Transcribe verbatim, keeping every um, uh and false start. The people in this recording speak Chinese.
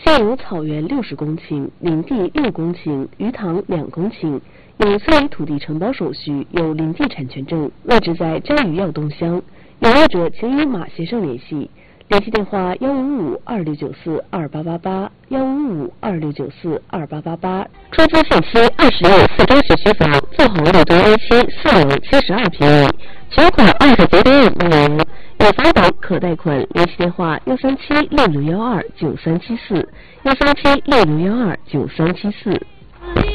现有草原六十公顷，林地六公顷，鱼塘两公顷，有三维土地承包手续，有林地产权证，位置在张鱼耀东乡。有爱者请与马先生联系，联系电话幺五五二六九四二八八八幺五五二六九四二八八八。出租限期二十六四中学区房，纵横路东 A 区四楼七十二平米，全款二十九点五万元。有房等可贷款，联系电话幺三七六六幺二九三七四幺三七六六幺二九三七四。